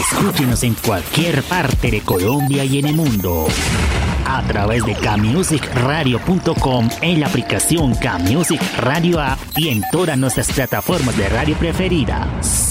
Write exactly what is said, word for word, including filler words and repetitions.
Escúchenos en cualquier parte de Colombia y en el mundo a través de K-Music Radio punto com, en la aplicación K-Music Radio App y en todas nuestras plataformas de radio preferidas.